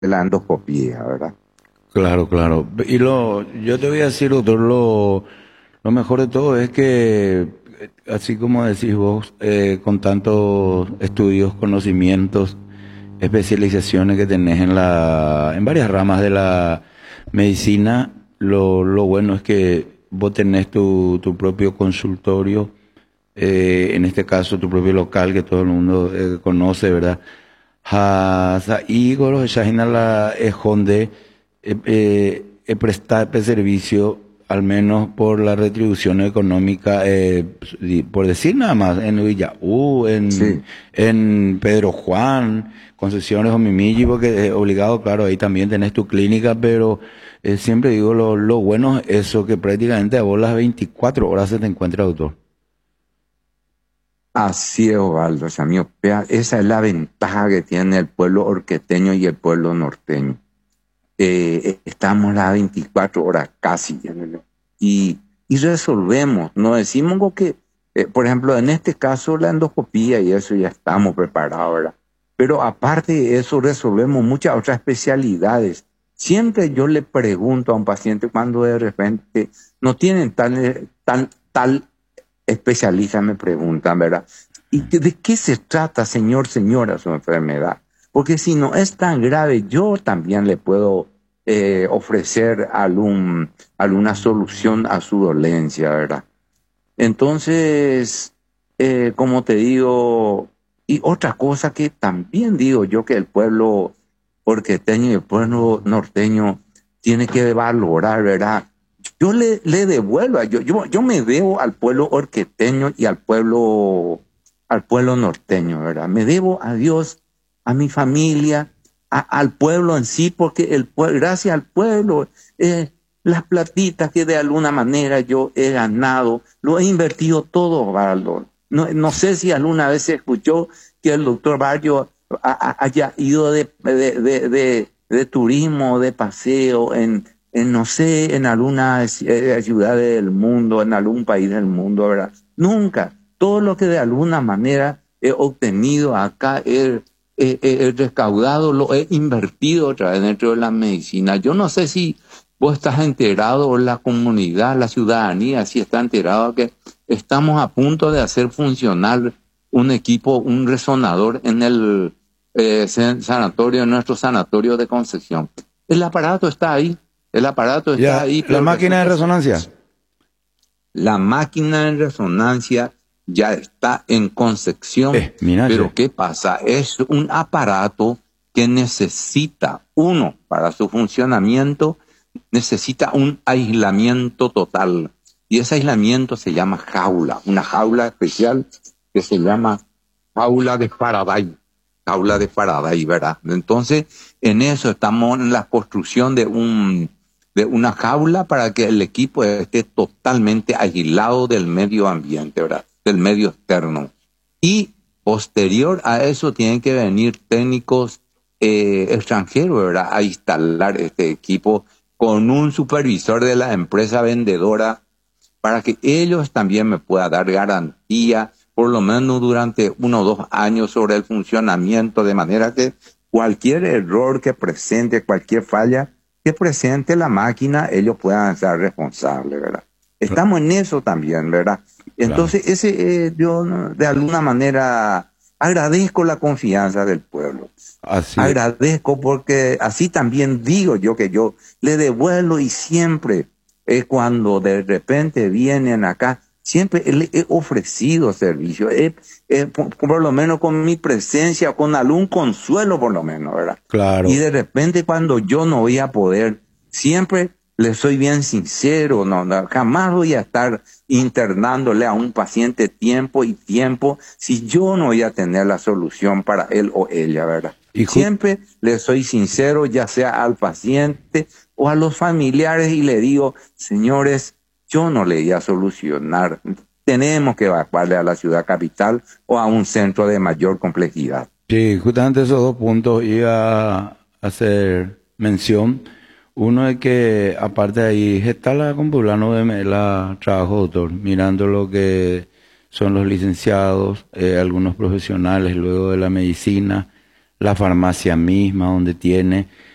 de la endoscopía, ¿verdad? Claro, claro. Yo te voy a decir, doctor, lo mejor de todo es que, así como decís vos, con tantos estudios, conocimientos, especializaciones que tenés en varias ramas de la medicina, lo bueno es que vos tenés tu propio consultorio, en este caso tu propio local que todo el mundo conoce, ¿verdad? Igor, Shahina la Honde, prestar servicio, al menos por la retribución económica, por decir nada más, en Villaú, Sí. en Pedro Juan, Concesiones o Mimilli, porque obligado, claro, ahí también tenés tu clínica, pero siempre digo, lo bueno es eso, que prácticamente a vos las 24 horas se te encuentra, doctor. Así es, Osvaldo, esa miopía, esa es la ventaja que tiene el pueblo orqueteño y el pueblo norteño. Estamos las 24 horas casi, ¿no? y resolvemos, no decimos lo que, por ejemplo, en este caso la endoscopía y eso ya estamos preparados, ¿verdad? Pero aparte de eso resolvemos muchas otras especialidades. Siempre yo le pregunto a un paciente cuando de repente no tienen tal especialistas me preguntan, ¿verdad? ¿Y de qué se trata, señor, señora, su enfermedad? Porque si no es tan grave, yo también le puedo ofrecer alguna solución a su dolencia, ¿verdad? Entonces, como te digo, y otra cosa que también digo yo que el pueblo orqueteño y el pueblo norteño tiene que valorar, ¿verdad? Yo le devuelvo, yo me debo al pueblo orqueteño y al pueblo norteño, ¿verdad? Me debo a Dios, a mi familia, al pueblo en sí, porque gracias al pueblo, las platitas que de alguna manera yo he ganado, lo he invertido todo, Valdo. No sé si alguna vez se escuchó que el doctor Barrio haya ido de turismo, de paseo no sé, en alguna ciudad del mundo, en algún país del mundo, ¿verdad? Nunca. Todo lo que de alguna manera he obtenido acá, he recaudado, lo he invertido otra vez dentro de la medicina. Yo no sé si vos estás enterado, o la comunidad, la ciudadanía, si está enterado que estamos a punto de hacer funcionar un equipo, un resonador en el sanatorio, en nuestro sanatorio de Concepción. El aparato está ahí. El aparato está Ya, ahí, la pero máquina de resulta resonancia. la máquina de resonancia ya está en concepción, Mira, pero che. ¿qué pasa? Es un aparato que necesita, uno, para su funcionamiento, necesita un aislamiento total. Y ese aislamiento se llama jaula, una jaula especial que se llama jaula de Faraday. Jaula de Faraday, ¿verdad? Entonces, en eso estamos en la construcción de una jaula para que el equipo esté totalmente aislado del medio ambiente, ¿verdad? Del medio externo. Y posterior a eso tienen que venir técnicos extranjeros, ¿verdad? A instalar este equipo con un supervisor de la empresa vendedora para que ellos también me puedan dar garantía, por lo menos durante 1 o 2 años sobre el funcionamiento, de manera que cualquier error que presente, cualquier falla que presente la máquina, ellos puedan ser responsables, ¿verdad? Estamos en eso también, ¿verdad? Claro. Entonces, yo de alguna manera agradezco la confianza del pueblo. Así, Agradezco porque así también digo yo que yo le devuelvo y siempre cuando de repente vienen acá, siempre le he ofrecido servicio, por lo menos con mi presencia, con algún consuelo por lo menos, ¿verdad? Y claro. de repente cuando yo no voy a poder, siempre le soy bien sincero, jamás voy a estar internándole a un paciente tiempo y tiempo si yo no voy a tener la solución para él o ella, ¿verdad? Y Siempre le soy sincero, ya sea al paciente o a los familiares, y le digo, señores, yo no le voy a solucionar. Tenemos que evacuarle a la ciudad capital o a un centro de mayor complejidad. sí, justamente esos dos puntos iba a hacer mención. Uno es que, aparte de ahí, está la compulano de la trabajo, doctor, mirando lo que son los licenciados, algunos profesionales luego de la medicina, la farmacia misma donde tiene.